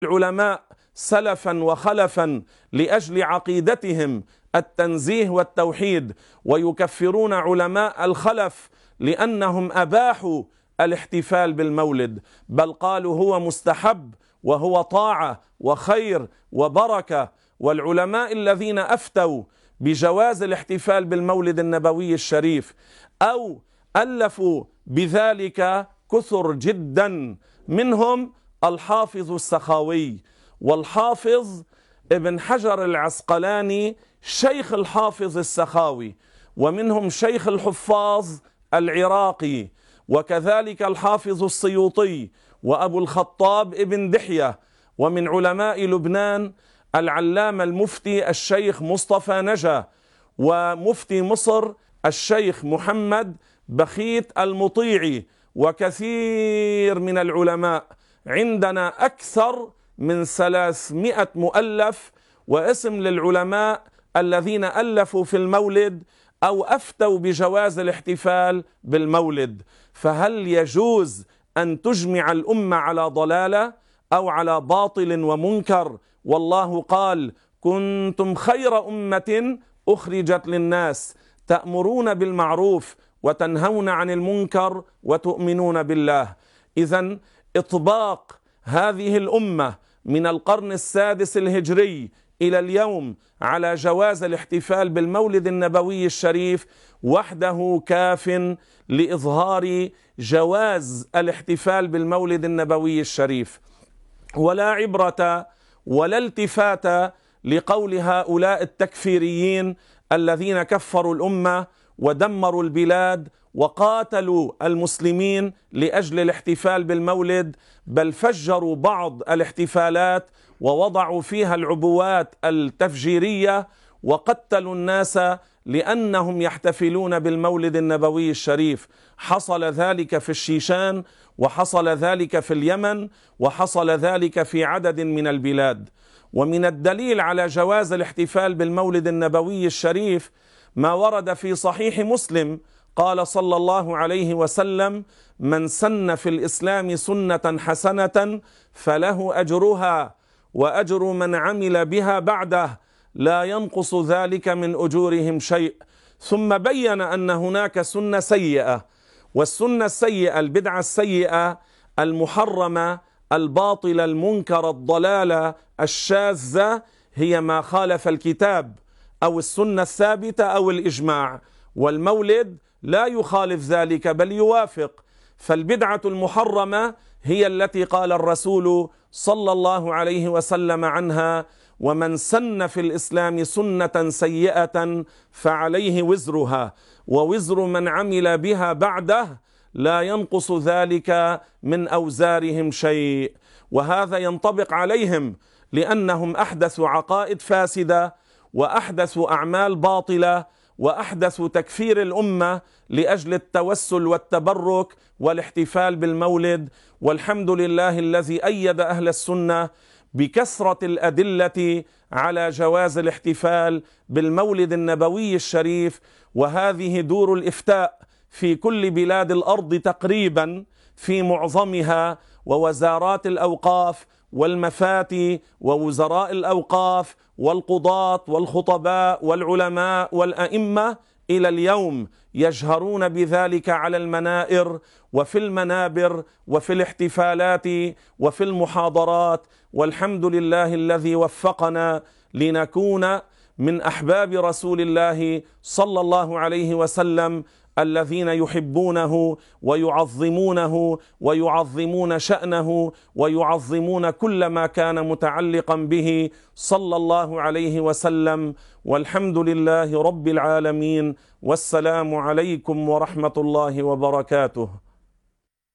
العلماء سلفا وخلفا لأجل عقيدتهم التنزيه والتوحيد، ويكفرون علماء الخلف لأنهم أباحوا الاحتفال بالمولد، بل قالوا هو مستحب وهو طاعة وخير وبركة. والعلماء الذين أفتوا بجواز الاحتفال بالمولد النبوي الشريف أو ألفوا بذلك كثر جدا، منهم الحافظ السخاوي والحافظ ابن حجر العسقلاني شيخ الحافظ السخاوي، ومنهم شيخ الحفاظ العراقي، وكذلك الحافظ السيوطي وأبو الخطاب ابن دحية، ومن علماء لبنان العلامة المفتي الشيخ مصطفى نجا، ومفتي مصر الشيخ محمد بخيت المطيعي، وكثير من العلماء. عندنا أكثر من 300 مؤلف واسم للعلماء الذين ألفوا في المولد أو أفتوا بجواز الاحتفال بالمولد. فهل يجوز أن تجمع الأمة على ضلالة أو على باطل ومنكر؟ والله قال: كنتم خير أمة أخرجت للناس تأمرون بالمعروف وتنهون عن المنكر وتؤمنون بالله. إذن إطباق هذه الأمة من القرن السادس الهجري إلى اليوم على جواز الاحتفال بالمولد النبوي الشريف وحده كاف لإظهار جواز الاحتفال بالمولد النبوي الشريف، ولا عبرة ولا التفات لقول هؤلاء التكفيريين الذين كفروا الأمة ودمروا البلاد وقاتلوا المسلمين لأجل الاحتفال بالمولد، بل فجروا بعض الاحتفالات ووضعوا فيها العبوات التفجيرية وقتلوا الناس لأنهم يحتفلون بالمولد النبوي الشريف. حصل ذلك في الشيشان، وحصل ذلك في اليمن، وحصل ذلك في عدد من البلاد. ومن الدليل على جواز الاحتفال بالمولد النبوي الشريف ما ورد في صحيح مسلم، قال صلى الله عليه وسلم: من سن في الإسلام سنة حسنة فله أجرها وأجر من عمل بها بعده لا ينقص ذلك من أجورهم شيء. ثم بين أن هناك سنة سيئة، والسنة السيئة البدعة السيئة المحرمة الباطلة المنكرة الضلالة الشاذة هي ما خالف الكتاب أو السنة الثابتة أو الإجماع، والمولد لا يخالف ذلك بل يوافق. فالبدعة المحرمة هي التي قال الرسول صلى الله عليه وسلم عنها: ومن سن في الإسلام سنة سيئة فعليه وزرها ووزر من عمل بها بعده لا ينقص ذلك من أوزارهم شيء. وهذا ينطبق عليهم لأنهم أحدثوا عقائد فاسدة وأحدثوا أعمال باطلة وأحدثوا تكفير الأمة لأجل التوسل والتبرك والاحتفال بالمولد. والحمد لله الذي أيد أهل السنة بكثرة الأدلة على جواز الاحتفال بالمولد النبوي الشريف. وهذه دور الإفتاء في كل بلاد الأرض تقريبا في معظمها، ووزارات الأوقاف والمفاتي ووزراء الأوقاف والقضاة والخطباء والعلماء والأئمة إلى اليوم يجهرون بذلك على المنائر وفي المنابر وفي الاحتفالات وفي المحاضرات. والحمد لله الذي وفقنا لنكون من أحباب رسول الله صلى الله عليه وسلم الذين يحبونه ويعظمونه ويعظمون شأنه ويعظمون كل ما كان متعلقا به صلى الله عليه وسلم. والحمد لله رب العالمين، والسلام عليكم ورحمة الله وبركاته.